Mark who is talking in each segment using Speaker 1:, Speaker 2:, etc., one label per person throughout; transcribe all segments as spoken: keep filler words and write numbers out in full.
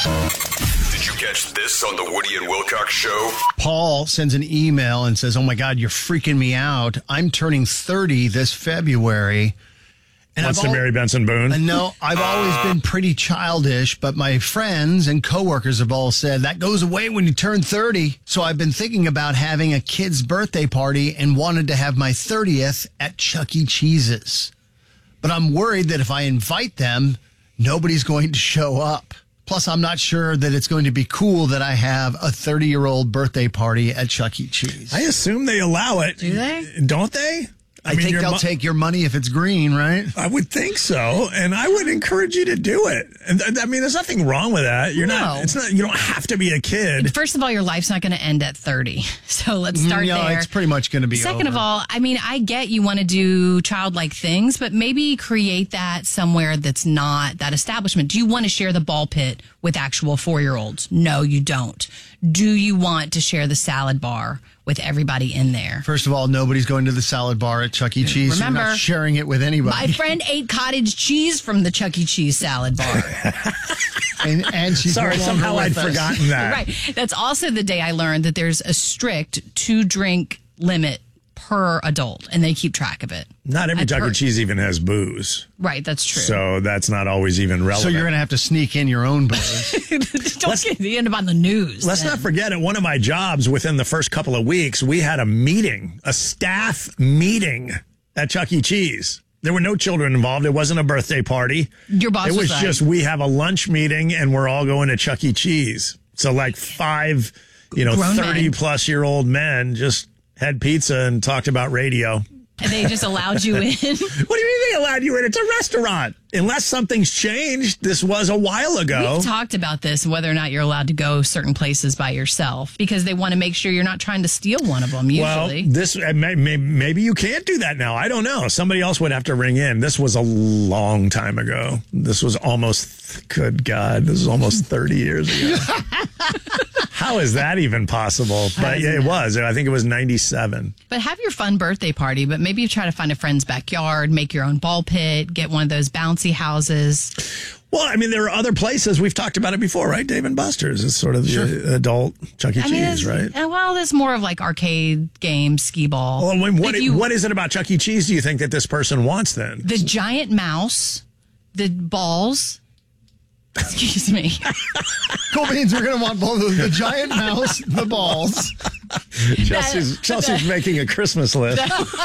Speaker 1: Did you catch this on the Woody and Wilcox Show?
Speaker 2: Paul sends an email and says, oh my God, you're freaking me out. I'm turning thirty this February. And
Speaker 3: Wants
Speaker 2: I've
Speaker 3: to
Speaker 2: al-
Speaker 3: marry Benson Boone?
Speaker 2: No, I've always been pretty childish, but my friends and coworkers have all said that goes away when you turn thirty. So I've been thinking about having a kid's birthday party and wanted to have my thirtieth at Chuck E. Cheese's. But I'm worried that if I invite them, nobody's going to show up. Plus, I'm not sure that it's going to be cool that I have a thirty-year-old birthday party at Chuck E. Cheese.
Speaker 3: I assume they allow it.
Speaker 4: Do they?
Speaker 3: Don't they?
Speaker 2: I, I mean, think they'll mo- take your money if it's green, right?
Speaker 3: I would think so, and I would encourage you to do it. And th- I mean, there's nothing wrong with that. You're
Speaker 4: No.
Speaker 3: not. It's not. You don't have to be a kid.
Speaker 4: First of all, your life's not going to end at thirty. So let's start
Speaker 2: no,
Speaker 4: there.
Speaker 2: it's pretty much going to be
Speaker 4: Second
Speaker 2: over.
Speaker 4: of all, I mean, I get you want to do childlike things, but maybe create that somewhere that's not that establishment. Do you want to share the ball pit with actual four-year-olds? No, you don't. Do you want to share the salad bar with everybody in there?
Speaker 2: First of all, nobody's going to the salad bar at Chuck E. Cheese.
Speaker 4: Remember,
Speaker 2: You're not sharing it with anybody.
Speaker 4: My friend ate cottage cheese from the Chuck E. Cheese salad bar.
Speaker 2: and, and she's
Speaker 3: Sorry,
Speaker 2: no
Speaker 3: somehow
Speaker 2: longer
Speaker 3: I'd
Speaker 2: with us.
Speaker 3: forgotten that.
Speaker 4: Right. That's also the day I learned that there's a strict two-drink limit per adult, and they keep track of it.
Speaker 3: Not every
Speaker 4: I've
Speaker 3: Chuck E.
Speaker 4: heard-
Speaker 3: Cheese even has booze.
Speaker 4: Right, that's true.
Speaker 3: So that's not always even relevant.
Speaker 2: So you're going to have to sneak in your own booze.
Speaker 4: Don't get the end up on the news.
Speaker 3: Let's
Speaker 4: then.
Speaker 3: not forget, at one of my jobs, within the first couple of weeks, we had a meeting, a staff meeting at Chuck E. Cheese. There were no children involved. It wasn't a birthday party.
Speaker 4: Your boss
Speaker 3: It was
Speaker 4: was right.
Speaker 3: just, we have a lunch meeting and we're all going to Chuck E. Cheese. So like five, you know,
Speaker 4: Grown
Speaker 3: thirty
Speaker 4: men.
Speaker 3: plus year old men just had pizza and talked about radio.
Speaker 4: And they just allowed you in.
Speaker 3: What do you mean they allowed you in? It's a restaurant. Unless something's changed, this was a while ago.
Speaker 4: We've talked about this, whether or not you're allowed to go certain places by yourself, because they want to make sure you're not trying to steal one of them, usually.
Speaker 3: Well, this uh, may, may, maybe you can't do that now. I don't know. Somebody else would have to ring in. This was a long time ago. This was almost, good God, this was almost thirty years ago. How is that even possible? But yeah, it was. I think it was ninety-seven.
Speaker 4: But have your fun birthday party, but maybe you try to find a friend's backyard, make your own ball pit, get one of those bouncy houses.
Speaker 3: Well, I mean, there are other places. We've talked about it before, right? Dave and Buster's is sort of the adult Chuck E.
Speaker 4: I mean,
Speaker 3: Cheese,
Speaker 4: it's-
Speaker 3: right?
Speaker 4: uh, Well, there's more of like arcade games, skee ball.
Speaker 3: Well, when, what,
Speaker 4: If you-
Speaker 3: what is it about Chuck E. Cheese do you think that this person wants then?
Speaker 4: The giant mouse, the balls. Excuse me.
Speaker 2: Cool beans, we're going to want both of them. The giant mouse, the balls.
Speaker 3: Chelsea's, Chelsea's making a Christmas list.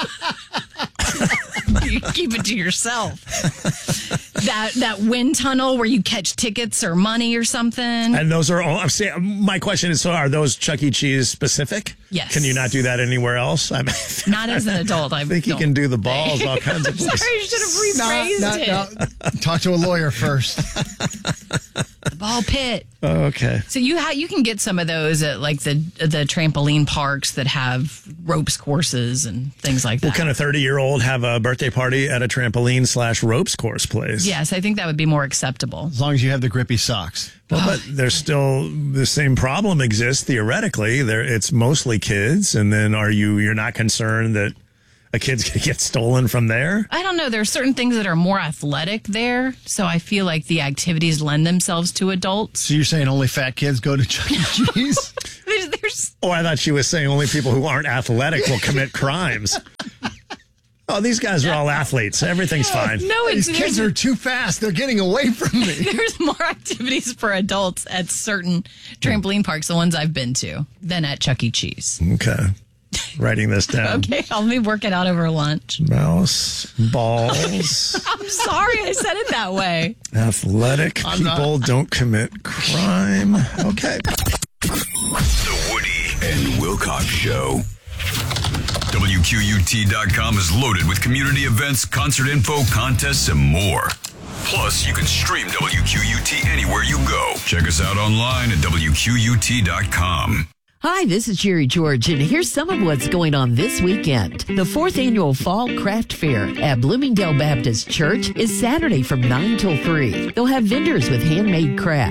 Speaker 4: You keep it to yourself. That that wind tunnel where you catch tickets or money or something.
Speaker 3: And those are all, I'm saying, my question is, so are those Chuck E. Cheese specific?
Speaker 4: Yes.
Speaker 3: Can you not do that anywhere else? I mean,
Speaker 4: Not as an adult. I
Speaker 3: I think you
Speaker 4: don't
Speaker 3: can do the balls all kinds of
Speaker 4: Sorry,
Speaker 3: places.
Speaker 4: I should have rephrased
Speaker 2: No,
Speaker 4: it.
Speaker 2: no, no. Talk to a lawyer first.
Speaker 4: The ball pit.
Speaker 3: Okay.
Speaker 4: So you ha- you can get some of those at like the the trampoline parks that have ropes courses and things like that.
Speaker 3: What kind of thirty-year-old have a birthday party at a trampoline slash ropes course place?
Speaker 4: Yes, I think that would be more acceptable.
Speaker 2: As long as you have the grippy socks.
Speaker 3: Well, but there's still the same problem exists theoretically. There, it's mostly kids, and then are you? You're not concerned that a kid's gonna get stolen from there?
Speaker 4: I don't know. There are certain things that are more athletic there, so I feel like the activities lend themselves to adults.
Speaker 2: So you're saying only fat kids go to Chuck E. Cheese?
Speaker 4: There's, there's
Speaker 3: Oh, I thought she was saying only people who aren't athletic will commit crimes. Oh, these guys are all athletes. Everything's fine.
Speaker 4: no, it's
Speaker 2: These kids are too fast. They're getting away from me.
Speaker 4: there's more activities for adults at certain trampoline parks, the ones I've been to, than at Chuck E. Cheese.
Speaker 3: Okay. Writing this down.
Speaker 4: Okay, I'll me work it out over lunch.
Speaker 3: Mouse, balls,
Speaker 4: I'm sorry I said it that way.
Speaker 3: athletic
Speaker 2: I'm
Speaker 3: people don't commit crime. Okay.
Speaker 1: The Woody and Wilcox Show. W Q U T dot com is loaded with community events, concert info, contests, and more. Plus, you can stream W Q U T anywhere you go. Check us out online at W Q U T dot com.
Speaker 5: Hi, this is Jerry George, and here's some of what's going on this weekend. The fourth annual Fall Craft Fair at Bloomingdale Baptist Church is Saturday from nine till three. They'll have vendors with handmade crafts,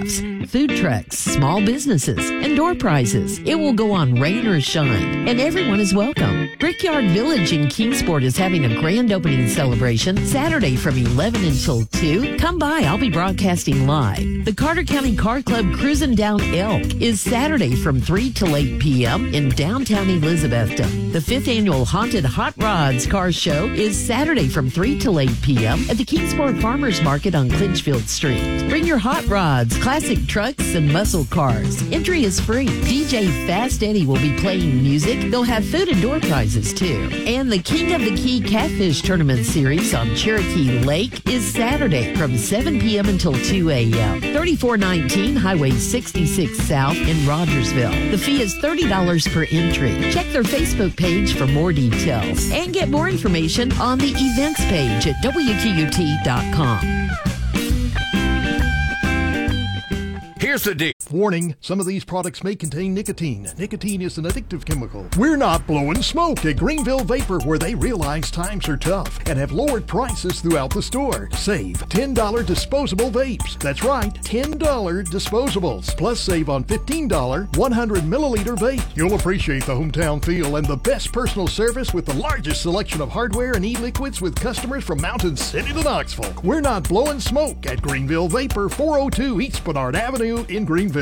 Speaker 5: food trucks, small businesses, and door prizes. It will go on rain or shine, and everyone is welcome. Brickyard Village in Kingsport is having a grand opening celebration Saturday from eleven until two. Come by, I'll be broadcasting live. The Carter County Car Club Cruisin' Down Elk is Saturday from three till eight p.m. in downtown Elizabethton. The fifth annual Haunted Hot Rods Car Show is Saturday from three till eight p.m. at the Kingsport Farmers Market on Clinchfield Street. Bring your hot rods, classic trucks, and muscle cars. Entry is free. D J Fast Eddie will be playing music. They'll have food and door prizes too. And the King of the Key Catfish Tournament Series on Cherokee Lake is Saturday from seven p.m. until two a.m. thirty-four nineteen Highway sixty-six South in Rogersville. The fee is thirty dollars per entry. Check their Facebook page for more details and get more information on the events page at W Q U T dot com.
Speaker 6: Here's the deal.
Speaker 7: Warning, some of these products may contain nicotine. Nicotine is an addictive chemical. We're not blowing smoke at Greenville Vapor, where they realize times are tough and have lowered prices throughout the store. Save ten dollars disposable vapes. That's right, ten dollars disposables. Plus save on fifteen dollars one hundred milliliter vape. You'll appreciate the hometown feel and the best personal service with the largest selection of hardware and e-liquids with customers from Mountain City to Knoxville. We're not blowing smoke at Greenville Vapor, four oh two East Bernard Avenue in Greenville.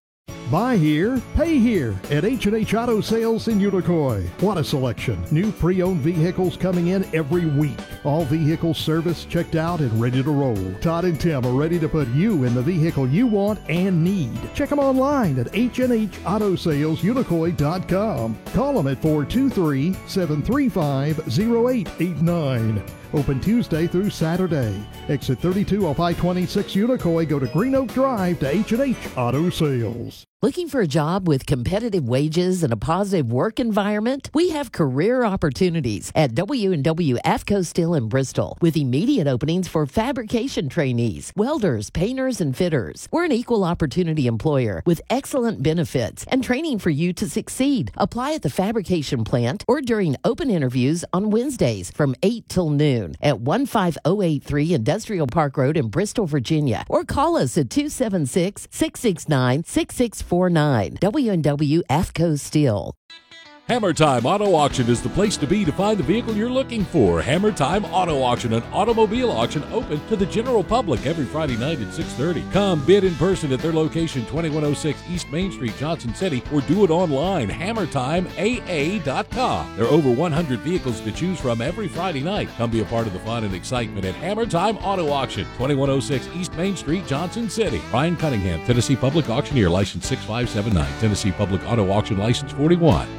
Speaker 7: Buy here, pay here at H and H Auto Sales in Unicoi. What a selection. New pre-owned vehicles coming in every week. All vehicles serviced, checked out, and ready to roll. Todd and Tim are ready to put you in the vehicle you want and need. Check them online at H and H Auto Sales Unicoi dot com. Call them at four two three, seven three five, zero eight eight nine. Open Tuesday through Saturday. Exit thirty-two off I twenty-six Unicoi. Go to Green Oak Drive to H and H Auto Sales.
Speaker 5: Looking for a job with competitive wages and a positive work environment? We have career opportunities at W and W AFCO Steel in Bristol with immediate openings for fabrication trainees, welders, painters, and fitters. We're an equal opportunity employer with excellent benefits and training for you to succeed. Apply at the fabrication plant or during open interviews on Wednesdays from eight till noon at one five zero eight three Industrial Park Road in Bristol, Virginia, or call us at two seven six, six six nine, six six four nine. W and W AFCO Steel.
Speaker 8: Hammer Time Auto Auction is the place to be to find the vehicle you're looking for. Hammer Time Auto Auction, an automobile auction open to the general public every Friday night at six thirty. Come bid in person at their location, twenty-one oh six East Main Street, Johnson City, or do it online, hammer time A A dot com. There are over one hundred vehicles to choose from every Friday night. Come be a part of the fun and excitement at Hammer Time Auto Auction, twenty-one oh six East Main Street, Johnson City. Ryan Cunningham, Tennessee Public Auctioneer, license six five seven nine, Tennessee Public Auto Auction, license forty-one.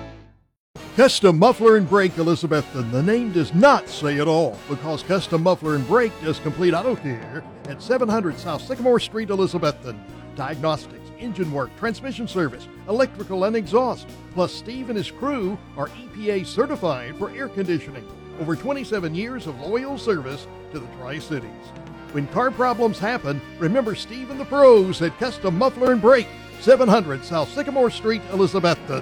Speaker 7: Custom Muffler and Brake Elizabethton. The name does not say it all, because Custom Muffler and Brake does complete auto care at seven hundred South Sycamore Street, Elizabethton. Diagnostics, engine work, transmission service, electrical and exhaust. Plus, Steve and his crew are E P A certified for air conditioning. Over twenty-seven years of loyal service to the Tri-Cities. When car problems happen, remember Steve and the pros at Custom Muffler and Brake, seven hundred South Sycamore Street, Elizabethton.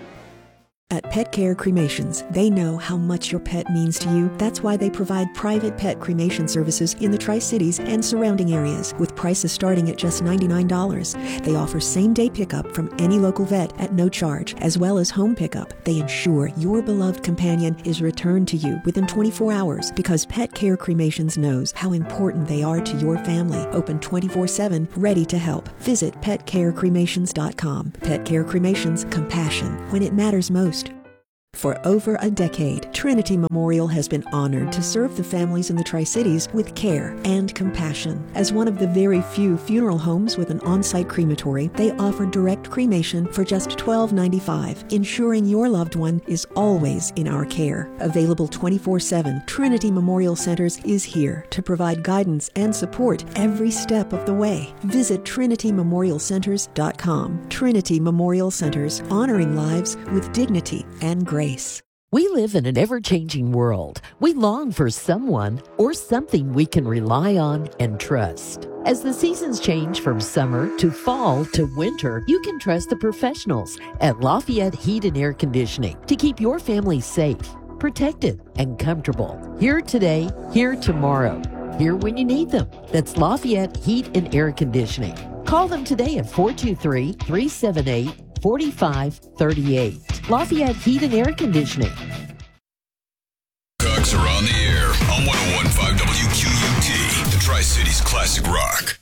Speaker 9: At Pet Care Cremations, they know how much your pet means to you. That's why they provide private pet cremation services in the Tri-Cities and surrounding areas, with prices starting at just ninety-nine dollars. They offer same-day pickup from any local vet at no charge, as well as home pickup. They ensure your beloved companion is returned to you within twenty-four hours, because Pet Care Cremations knows how important they are to your family. Open twenty-four seven, ready to help. Visit pet care cremations dot com. Pet Care Cremations, compassion when it matters most. For over a decade, Trinity Memorial has been honored to serve the families in the Tri-Cities with care and compassion. As one of the very few funeral homes with an on-site crematory, they offer direct cremation for just twelve ninety-five, ensuring your loved one is always in our care. Available twenty-four seven, Trinity Memorial Centers is here to provide guidance and support every step of the way. Visit trinity memorial centers dot com. Trinity Memorial Centers, honoring lives with dignity and grace.
Speaker 5: We live in an ever-changing world. We long for someone or something we can rely on and trust. As the seasons change from summer to fall to winter, you can trust the professionals at Lafayette Heat and Air Conditioning to keep your family safe, protected, and comfortable. Here today, here tomorrow. Here when you need them. That's Lafayette Heat and Air Conditioning. Call them today at four two three, three seven eight, four five three eight. Lafayette Heat and Air Conditioning.
Speaker 1: Cooks are on the air on one oh one point five W Q U T, the Tri-Cities Classic Rock.